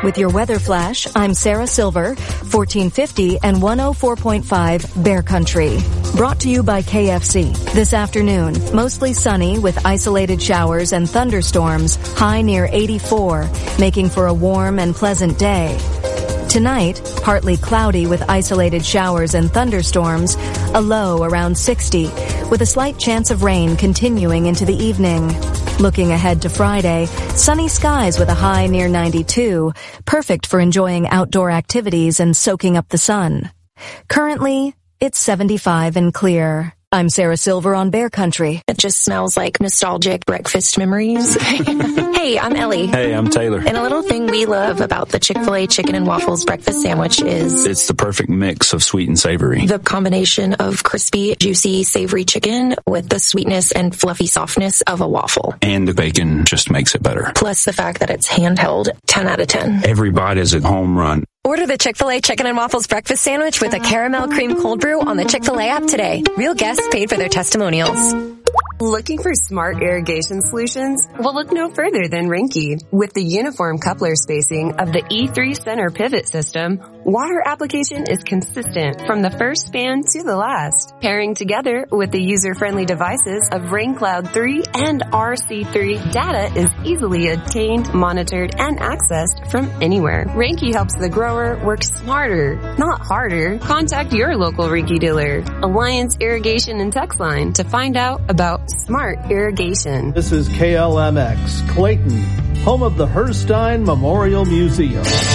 With your weather flash, I'm Sarah Silver, 1450 and 104.5 Bear Country. Brought to you by KFC. This afternoon, mostly sunny with isolated showers and thunderstorms, high near 84, making for a warm and pleasant day. Tonight, partly cloudy with isolated showers and thunderstorms, a low around 60, with a slight chance of rain continuing into the evening. Looking ahead to Friday, sunny skies with a high near 92, perfect for enjoying outdoor activities and soaking up the sun. Currently, it's 75 and clear. I'm Sarah Silver on Bear Country. It just smells like nostalgic breakfast memories. Hey, I'm Ellie. Hey, I'm Taylor. And a little thing we love about the Chick-fil-A Chicken and Waffles breakfast sandwich is it's the perfect mix of sweet and savory. The combination of crispy, juicy, savory chicken with the sweetness and fluffy softness of a waffle. And the bacon just makes it better. Plus the fact that it's handheld, 10 out of 10. Every bite is a home run. Order the Chick-fil-A Chicken and Waffles breakfast sandwich with a caramel cream cold brew on the Chick-fil-A app today. Real guests paid for their testimonials. Looking for smart irrigation solutions? Well, look no further than Rinky. With the uniform coupler spacing of the E3 center pivot system, water application is consistent from the first span to the last. Pairing together with the user-friendly devices of RainCloud 3 and RC3, data is easily obtained, monitored, and accessed from anywhere. Rinky helps the grower work smarter, not harder. Contact your local Rinky dealer, Alliance Irrigation and Text Line, to find out about smart irrigation. This is KLMX, Clayton, home of the Herstein Memorial Museum.